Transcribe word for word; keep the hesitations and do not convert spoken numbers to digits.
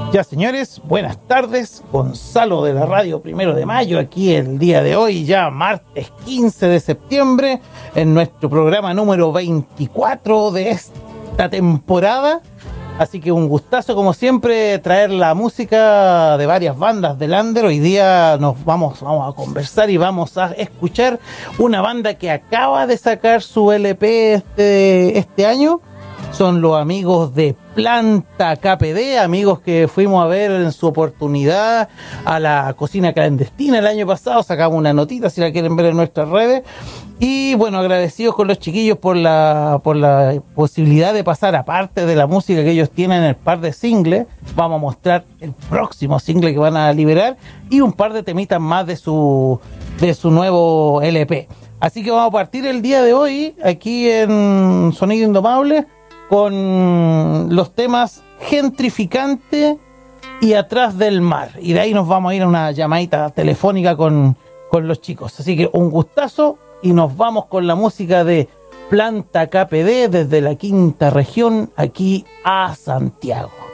Ya, señores, buenas tardes. Gonzalo de la Radio Primero de Mayo, aquí el día de hoy, ya martes quince de septiembre, en nuestro programa número veinticuatro de esta temporada. Así que un gustazo, como siempre, traer la música de varias bandas del under. Hoy día nos vamos, vamos a conversar y vamos a escuchar una banda que acaba de sacar su L P este, este año. Son los amigos de Planta K P D, amigos que fuimos a ver en su oportunidad a la Cocina Clandestina el año pasado. Sacamos una notita si la quieren ver en nuestras redes. Y bueno, agradecidos con los chiquillos por la, por la posibilidad de pasar, aparte de la música que ellos tienen, el par de singles. Vamos a mostrar el próximo single que van a liberar y un par de temitas más de su, de su nuevo L P. Así que vamos a partir el día de hoy aquí en Sonido Indomable con los temas Gentrificante y Atrás del Mar. Y de ahí nos vamos a ir a una llamadita telefónica con, con los chicos. Así que un gustazo y nos vamos con la música de Planta K P D desde la quinta región aquí a Santiago.